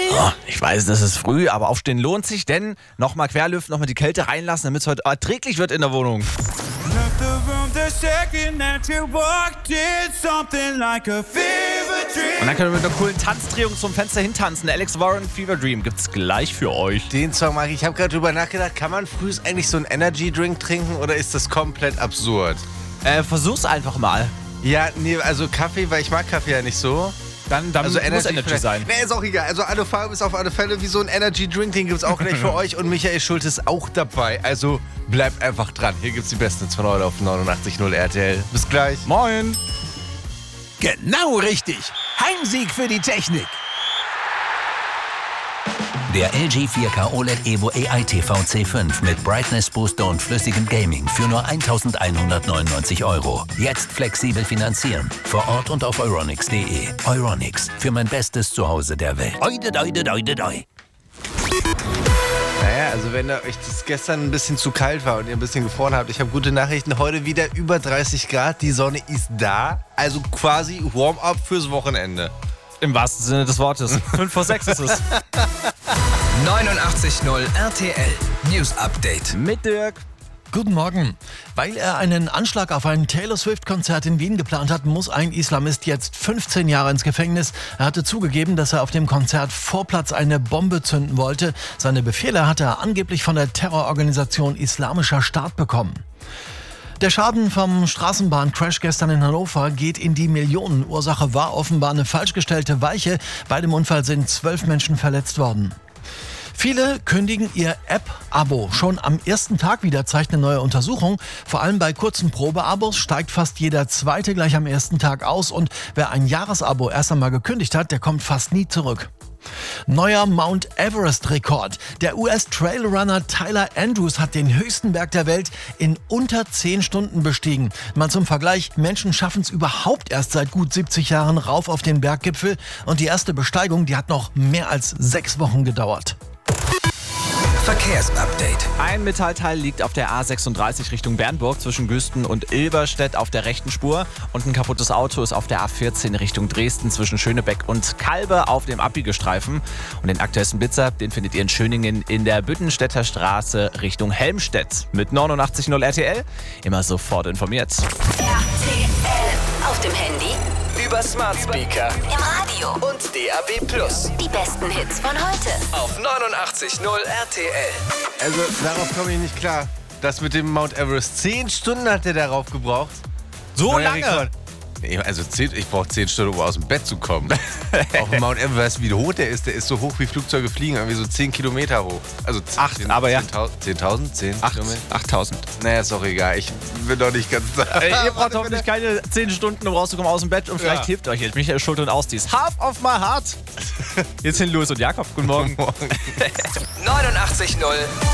Oh, ich weiß, das ist früh, aber aufstehen lohnt sich, denn nochmal querlüften, nochmal die Kälte reinlassen, damit es heute erträglich wird in der Wohnung. Und dann können wir mit einer coolen Tanzdrehung zum Fenster hintanzen. Der Alex Warren Fever Dream gibt's gleich für euch. Den Song mag ich. Ich habe gerade drüber nachgedacht, kann man früh eigentlich so einen Energy Drink trinken oder ist das komplett absurd? Versuch's einfach mal. Ja, nee, also Kaffee, weil ich mag Kaffee ja nicht so. Dann Also muss Energy sein. Nee, ist auch egal. Also alle Farben ist auf alle Fälle wie so ein Energy Drink, den gibt's auch gleich für euch und Michael Schulte ist auch dabei. Also bleibt einfach dran. Hier gibt's die besten von heute auf 89.0 RTL. Bis gleich. Moin. Genau richtig. Heimsieg für die Technik. Der LG 4K OLED Evo AI TV C5 mit Brightness Booster und flüssigem Gaming für nur 1.199 €. Jetzt flexibel finanzieren. Vor Ort und auf euronics.de. Euronics, für mein bestes Zuhause der Welt. Oide, doide, doide, doi. Naja, also wenn euch das gestern ein bisschen zu kalt war und ihr ein bisschen gefroren habt, ich habe gute Nachrichten. Heute wieder über 30 Grad, die Sonne ist da. Also quasi Warm-up fürs Wochenende. Im wahrsten Sinne des Wortes. 5 vor 6 ist es. 89.0 RTL News Update. Mit Dirk. Guten Morgen. Weil er einen Anschlag auf ein Taylor Swift-Konzert in Wien geplant hat, muss ein Islamist jetzt 15 Jahre ins Gefängnis. Er hatte zugegeben, dass er auf dem Konzertvorplatz eine Bombe zünden wollte. Seine Befehle hatte er angeblich von der Terrororganisation Islamischer Staat bekommen. Der Schaden vom Straßenbahncrash gestern in Hannover geht in die Millionen. Ursache war offenbar eine falsch gestellte Weiche. Bei dem Unfall sind 12 Menschen verletzt worden. Viele kündigen ihr App-Abo schon am ersten Tag wieder, zeigt eine neue Untersuchung. Vor allem bei kurzen Probeabos steigt fast jeder zweite gleich am ersten Tag aus. Und wer ein Jahresabo erst einmal gekündigt hat, der kommt fast nie zurück. Neuer Mount Everest-Rekord. Der US-Trailrunner Tyler Andrews hat den höchsten Berg der Welt in unter 10 Stunden bestiegen. Mal zum Vergleich, Menschen schaffen es überhaupt erst seit gut 70 Jahren rauf auf den Berggipfel. Und die erste Besteigung, die hat noch mehr als 6 Wochen gedauert. Verkehrsupdate. Ein Metallteil liegt auf der A36 Richtung Bernburg zwischen Güsten und Ilberstedt auf der rechten Spur. Und ein kaputtes Auto ist auf der A14 Richtung Dresden zwischen Schönebeck und Kalbe auf dem Abbiegestreifen. Und den aktuellsten Blitzer, den findet ihr in Schöningen in der Büttenstädter Straße Richtung Helmstedt. Mit 89.0 RTL immer sofort informiert. RTL auf dem Handy, Über Smart Speaker im Radio und DAB+. die besten Hits von heute. Auf 89.0 RTL. Also darauf komme ich nicht klar. Das mit dem Mount Everest. 10 Stunden hat der darauf gebraucht. So Neuer lange? Rekord. Nee, also ich brauche 10 Stunden, um aus dem Bett zu kommen. Auf dem Mount Everest, weißt du, wie hoch der ist? Der ist so hoch, wie Flugzeuge fliegen, irgendwie so 10 Kilometer hoch. Also 8, aber ja. 10.000? 10 Kilometer? 8.000. Naja, ist auch egal. Ich bin doch nicht ganz da. Ihr braucht hoffentlich keine 10 Stunden, um rauszukommen aus dem Bett. Und vielleicht hilft euch jetzt Michael Schulte und Ausdies. Half of my heart. Jetzt hin Louis und Jakob. Guten Morgen. 89.0